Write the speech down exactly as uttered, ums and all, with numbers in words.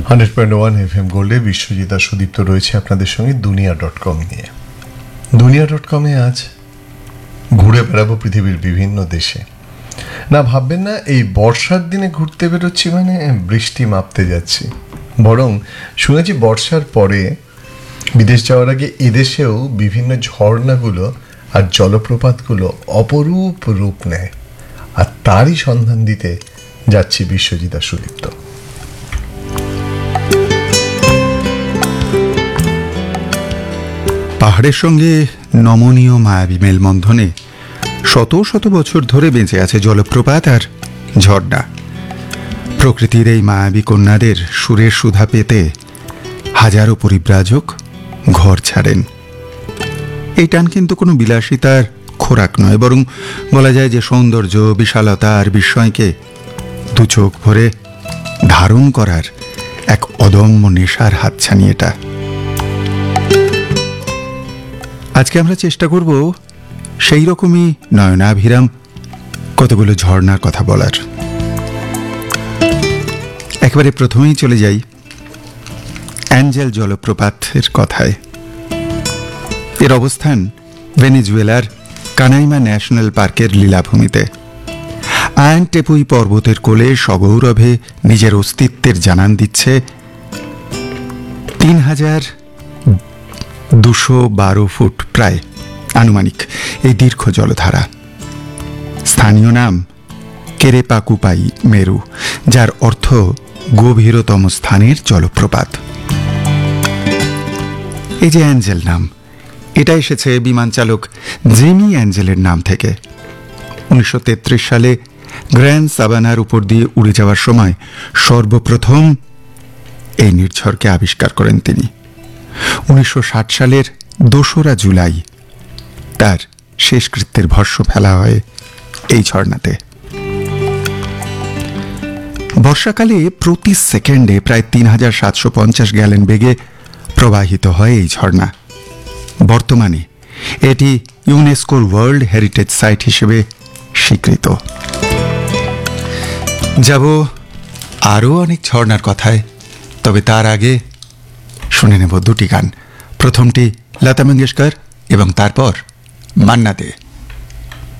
Hundred point one F M গোল্ডে Biswajit আর সুদীপ্ত রয়েছে আপনাদের সঙ্গে দুনিয়া ডট কম নিয়ে। দুনিয়া ডট কমে আজ ঘুরে বেড়াবো পৃথিবীর বিভিন্ন দেশে। না ভাববেন না এই বর্ষার দিনে ঘুরতে বেরোচ্ছি মানে বৃষ্টি মাপতে যাচ্ছি, বরং শুনেছি বর্ষার পরে বিদেশ যাওয়ার আগে এদেশেও বিভিন্ন ঝর্ণাগুলো আর জলপ্রপাতগুলো অপরূপ রূপ নেয়, আর তারই সন্ধান দিতে যাচ্ছি বিশ্বজিৎ আর সুদীপ্ত। পাহাড়ের সঙ্গে নমনীয় মায়াবী মেলবন্ধনে শত শত বছর ধরে বেঁচে আছে জলপ্রপাত আর ঝর্ণা। প্রকৃতির এই মায়াবী কন্যাদের সুরের সুধা পেতে হাজারো পরিব্রাজক ঘর ছাড়েন। এই টান কিন্তু কোনো বিলাসিতার খোরাক নয়, বরং বলা যায় যে সৌন্দর্য, বিশালতা আর বিস্ময়কে দু চোখ ভরে ধারণ করার এক অদম্য নেশার হাতছানি এটা। আজকে আমরা চেষ্টা করব সেই রকমই নয়নাভিরাম কতগুলো ঝর্ণার কথা বলার। একেবারে প্রথমেই চলে যাই অ্যাঞ্জেল জলপ্রপাতের কথায়। এর অবস্থান ভেনেজুয়েলার কানাইমা ন্যাশনাল পার্কের লীলাভূমিতে। আয়ান টেপুই পর্বতের কোলে সগৌরভে নিজের অস্তিত্বের জানান দিচ্ছে তিন হাজার দুশো বারো ফুট প্রায় আনুমানিক এই দীর্ঘ জলধারা। স্থানীয় নাম কেরেপাকুপাই মেরু, যার অর্থ গভীরতম স্থানের জলপ্রপাত। এই যে অ্যাঞ্জেল নাম, এটা এসেছে বিমান চালক জেমি অ্যাঞ্জেলের নাম থেকে। উনিশশো তেত্রিশ সালে গ্র্যান্ড সাবানার উপর দিয়ে উড়ে যাওয়ার সময় সর্বপ্রথম এই নির্ঝরকে আবিষ্কার করেন তিনি। উনিশশো ষাট সালের দোসরা জুলাই তার শেষকৃত্যের ভস্য ফেলা হয় এই ঝর্ণাতে। বর্ষাকালে প্রতি সেকেন্ডে প্রায় তিন হাজার সাতশো পঞ্চাশ গ্যালন বেগে প্রবাহিত হয় এই ঝর্ণা। বর্তমানে এটি ইউনেস্কোর ওয়ার্ল্ড হেরিটেজ সাইট হিসেবে স্বীকৃত। যাব আরও অনেক ঝর্ণার কথায়, তবে তার আগে শুনে নেব দুটি গান। প্রথমটি লতা মঙ্গেশকর এবং তারপর মান্না দে।